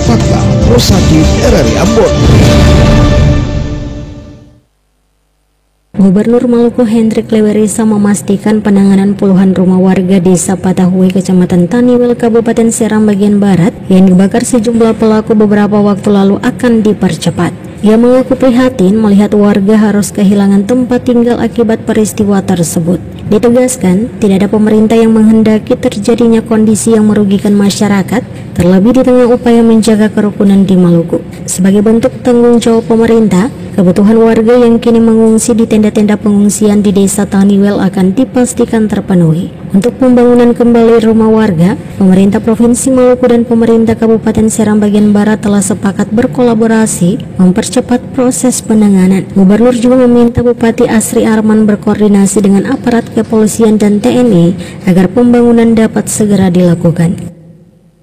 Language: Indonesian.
Fakta Rosaki RRI Ambon. Gubernur Maluku Hendrik Lewerisa memastikan penanganan puluhan rumah warga desa Patahue, Kecamatan Taniwel, Kabupaten Seram bagian Barat yang dibakar sejumlah pelaku beberapa waktu lalu akan dipercepat. Ia mengaku prihatin melihat warga harus kehilangan tempat tinggal akibat peristiwa tersebut. Ditegaskan, tidak ada pemerintah yang menghendaki terjadinya kondisi yang merugikan masyarakat, terlebih di tengah upaya menjaga kerukunan di Maluku. Sebagai bentuk tanggung jawab pemerintah, kebutuhan warga yang kini mengungsi di tenda-tenda pengungsian di Desa Taniwel akan dipastikan terpenuhi. Untuk pembangunan kembali rumah warga, pemerintah Provinsi Maluku dan pemerintah Kabupaten Seram bagian Barat telah sepakat berkolaborasi mempercepat proses penanganan. Gubernur juga meminta Bupati Asri Arman berkoordinasi dengan aparat kepolisian dan TNI agar pembangunan dapat segera dilakukan.